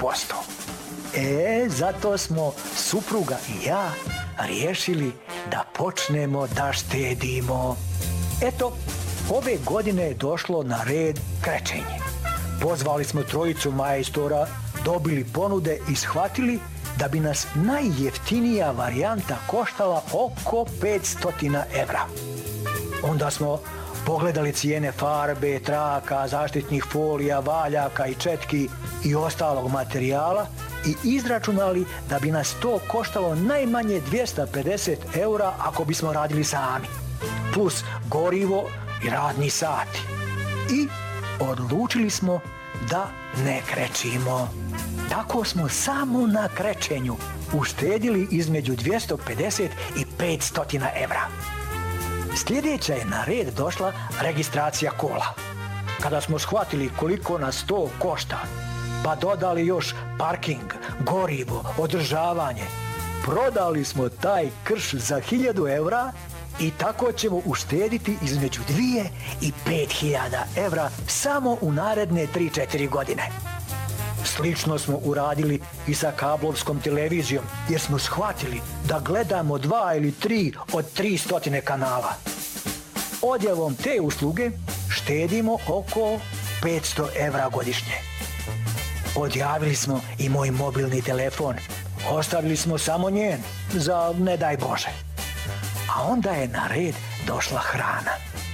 Zato smo supruga i ja riješili da počnemo da štedimo. Eto, ove godine je došlo na red krečenje. Pozvali smo trojicu majstora, dobili ponude i shvatili da bi nas najjeftinija varijanta koštala oko 500 evra. Onda smo pogledali cijene farbe, traka, zaštitnih folija, valjaka i četki i ostalog materijala i izračunali da bi nas to koštalo najmanje 250 eura ako bismo radili sami, plus gorivo i radni sati. I odlučili smo da ne krečimo. Tako smo samo na krečenju uštedili između 250 i 500 evra. Sljedeća je na red došla registracija kola. Kada smo shvatili koliko nas to košta, pa dodali još parking, gorivo, održavanje, prodali smo taj krš za 1000 evra i tako ćemo uštediti između 2 i 5000 evra samo u naredne 3-4 godine. Slično smo uradili i sa kablovskom televizijom, jer smo shvatili da gledamo 2 ili 3 od 300 kanala. Odjavom te usluge štedimo oko 500 evra godišnje. Odjavili smo i moj mobilni telefon. Ostavili smo samo njen, za ne daj Bože. A onda je na red došla hrana.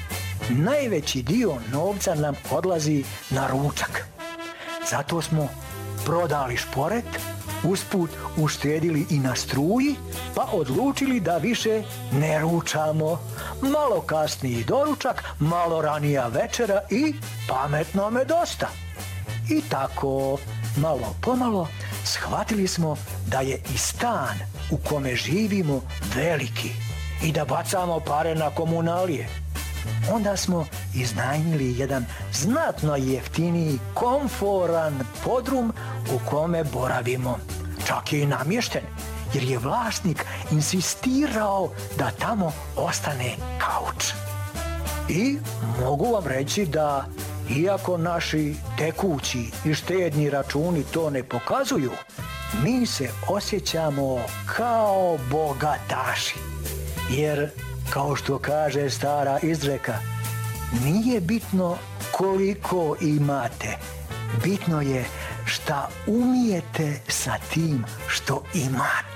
Najveći dio novca nam odlazi na ručak. Zato smo prodali šporet, usput uštedili i na struji, pa odlučili da više ne ručamo. Malo kasniji doručak, malo ranija večera i pametno me dosta. I tako, malo pomalo, shvatili smo da je i stan u kome živimo veliki i da bacamo pare na komunalije. Onda smo iznajmili jedan znatno jeftiniji, komforan podrum u kome boravimo. Čak je i namješten, jer je vlasnik insistirao da tamo ostane kauč. I mogu vam reći da, iako naši tekući i štedni računi to ne pokazuju, mi se osjećamo kao bogataši. Jer, kao što kaže stara izreka, nije bitno koliko imate, bitno je šta umijete sa tim što imate.